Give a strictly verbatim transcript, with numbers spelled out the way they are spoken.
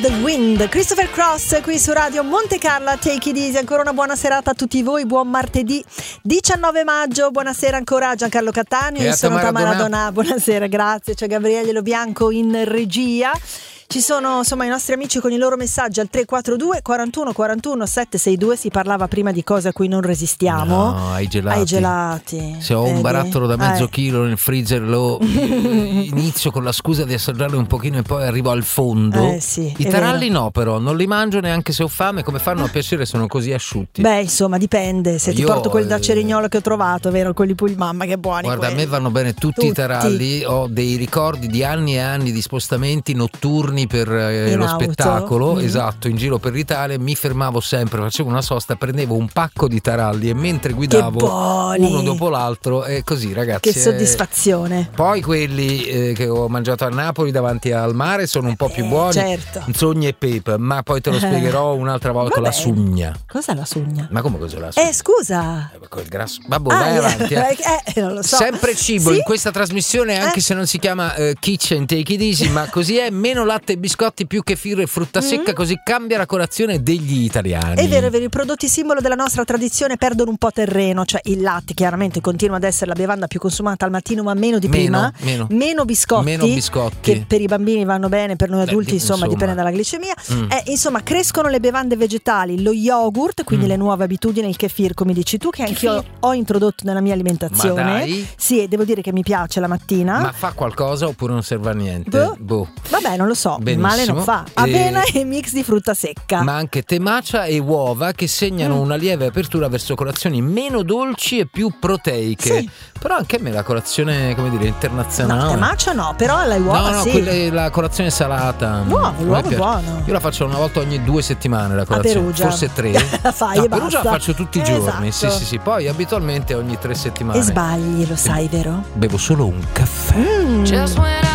the Wind, Christopher Cross qui su Radio Monte Carlo, Take It Easy. Ancora una buona serata a tutti voi, buon martedì diciannove maggio, buonasera ancora a Giancarlo Cattaneo, io sono Tamara Donà, buonasera, grazie, c'è Gabriele Lo Bianco in regia. Ci sono insomma i nostri amici con i loro messaggi al tre quattro due quarantuno quarantuno settecentosesantadue. Si parlava prima di cose a cui non resistiamo. No, ai gelati. Ai gelati. Se ho vedi? un barattolo da mezzo eh. chilo nel freezer lo inizio con la scusa di assaggiarlo un pochino e poi arrivo al fondo. Eh, sì, I taralli vero. No, però non li mangio neanche se ho fame. Come fanno a piacere? Sono così asciutti. Beh, insomma, dipende. Se ti Io, porto quel da eh, cerignolo che ho trovato, vero? Quelli poi mamma che buoni. Guarda, quelli. a me vanno bene tutti, tutti i taralli. Ho dei ricordi di anni e anni di spostamenti notturni per eh, lo auto. spettacolo, mm. esatto, in giro per l'Italia. Mi fermavo sempre, facevo una sosta, prendevo un pacco di taralli e mentre guidavo uno dopo l'altro, e così, ragazzi, che soddisfazione. Eh, poi quelli eh, che ho mangiato a Napoli davanti al mare sono un po' più eh, buoni, certo. Sogna e pepe, ma poi te lo spiegherò un'altra volta. Vabbè. La sugna. Cos'è la sugna? Ma come cos'è la sugna? Eh, scusa. Eh, quel grasso. Vabbè, ah, vai avanti. Eh. Eh, non lo so. Sempre cibo sì? in questa trasmissione, anche eh? se non si chiama uh, Kitchen Take It Easy, ma così è. Meno latte e biscotti, più che firro e frutta mm. secca, così cambia la colazione degli italiani. È vero, è vero, i prodotti simbolo della nostra tradizione perdono un po' terreno, cioè il latte chiaramente continua ad essere la bevanda più consumata al mattino, ma meno di meno, prima, meno. meno biscotti, meno biscotti che per i bambini vanno bene, per noi adulti Beh, insomma, insomma dipende dalla glicemia. mm. eh, insomma crescono le bevande vegetali, lo yogurt, quindi mm. le nuove abitudini, il kefir come dici tu, che anch'io Kefir. ho introdotto nella mia alimentazione. Ma dai? Sì, devo dire che mi piace la mattina. Ma fa qualcosa oppure non serve a niente? Boh. Boh. Vabbè, non lo so, Benissimo. male non fa. Avena e... e mix di frutta secca. Ma anche tè matcha e uova che segnano mm. una lieve apertura verso colazioni meno dolci e più proteiche. Sì. Però anche a me la colazione, come dire, internazionale. No, tè matcha no, però le uova no, no, sì. quella, la colazione salata. L'uovo, l'uovo è buono. Io la faccio una volta ogni due settimane la colazione. A Perugia. Forse tre. La fai no, e a Perugia basta. la faccio tutti i Esatto. giorni. Sì, sì, sì. Poi abitualmente ogni tre settimane. E sbagli, lo sai, vero? Bevo solo un caffè. Mm.